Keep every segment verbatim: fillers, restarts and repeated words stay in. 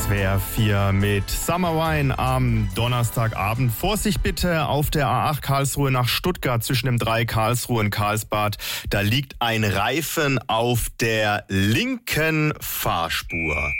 S W R vier mit Summer Wine am Donnerstagabend. Vorsicht bitte auf der A acht Karlsruhe nach Stuttgart zwischen dem drei Karlsruhe und Karlsbad. Da liegt ein Reifen auf der linken Fahrspur.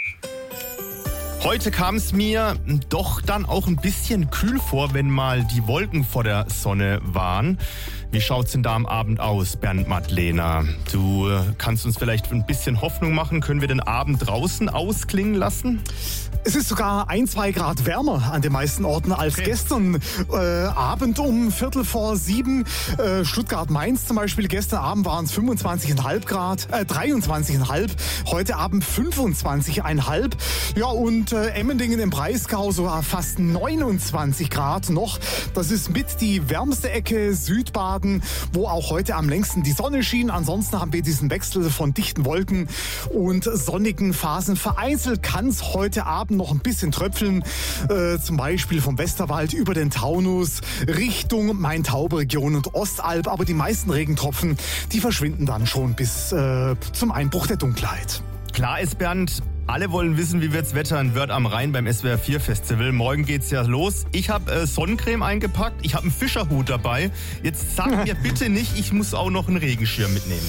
Heute kam es mir doch dann auch ein bisschen kühl vor, wenn mal die Wolken vor der Sonne waren. Wie schaut's denn da am Abend aus, Bernd Madlener? Du kannst uns vielleicht ein bisschen Hoffnung machen. Können wir den Abend draußen ausklingen lassen? Es ist sogar ein, zwei Grad wärmer an den meisten Orten als okay. gestern äh, Abend um Viertel vor sieben. Äh, Stuttgart-Mainz zum Beispiel. Gestern Abend waren es fünfundzwanzig Komma fünf Grad, äh, dreiundzwanzig Komma fünf. Heute Abend fünfundzwanzig Komma fünf. Ja, und äh, Emmendingen im Breisgau sogar fast neunundzwanzig Grad noch. Das ist mit die wärmste Ecke Südbaden, wo auch heute am längsten die Sonne schien. Ansonsten haben wir diesen Wechsel von dichten Wolken und sonnigen Phasen. Vereinzelt kann es heute Abend noch ein bisschen tröpfeln, äh, zum Beispiel vom Westerwald über den Taunus Richtung Main-Taunus-Region und Ostalb. Aber die meisten Regentropfen, die verschwinden dann schon bis äh, zum Einbruch der Dunkelheit. Klar ist, Bernd, alle wollen wissen, wie wird's Wetter in Wörth am Rhein beim S W R vier Festival. Morgen geht's ja los. Ich habe äh, Sonnencreme eingepackt, ich habe einen Fischerhut dabei. Jetzt sag mir bitte nicht, ich muss auch noch einen Regenschirm mitnehmen.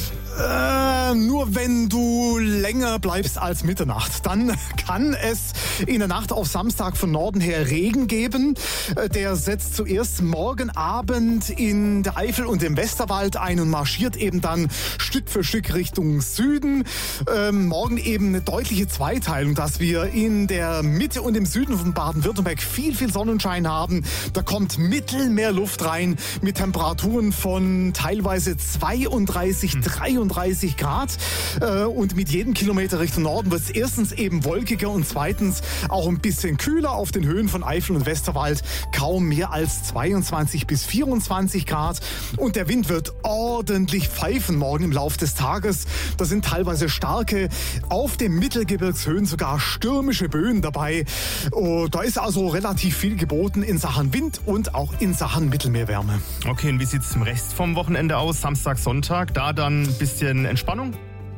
Äh, nur wenn du länger bleibst als Mitternacht. Dann kann es in der Nacht auf Samstag von Norden her Regen geben. Der setzt zuerst morgen Abend in der Eifel und im Westerwald ein und marschiert eben dann Stück für Stück Richtung Süden. Ähm, morgen eben eine deutliche Zweiteilung, dass wir in der Mitte und im Süden von Baden-Württemberg viel, viel Sonnenschein haben. Da kommt Mittelmeerluft rein mit Temperaturen von teilweise zweiunddreißig, dreiunddreißig Grad. Und mit jedem Kilometer Richtung Norden wird es erstens eben wolkiger und zweitens auch ein bisschen kühler auf den Höhen von Eifel und Westerwald. Kaum mehr als zweiundzwanzig bis vierundzwanzig Grad. Und der Wind wird ordentlich pfeifen morgen im Laufe des Tages. Da sind teilweise starke, auf den Mittelgebirgshöhen sogar stürmische Böen dabei. Oh, da ist also relativ viel geboten in Sachen Wind und auch in Sachen Mittelmeerwärme. Okay, und wie sieht es im Rest vom Wochenende aus? Samstag, Sonntag, da dann ein bisschen Entspannung?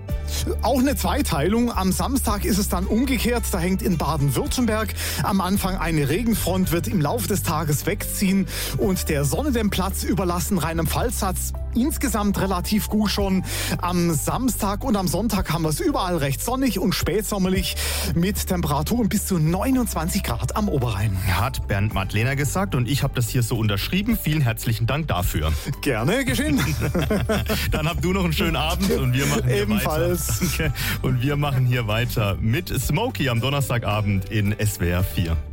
Auch eine Zweiteilung. Am Samstag ist es dann umgekehrt. Da hängt in Baden-Württemberg am Anfang eine Regenfront, wird im Laufe des Tages wegziehen und der Sonne den Platz überlassen. Rheinland-Pfalz hat's insgesamt relativ gut schon. Am Samstag und am Sonntag haben wir es überall recht sonnig und spätsommerlich mit Temperaturen bis zu neunundzwanzig Grad am Oberrhein. Hat Bernd Madlener gesagt und ich habe das hier so unterschrieben. Vielen herzlichen Dank dafür. Gerne geschehen. Dann habt du noch einen schönen Abend und wir machen hier Ebenfalls. weiter. Und wir machen hier weiter mit Smokey am Donnerstagabend in S W R vier.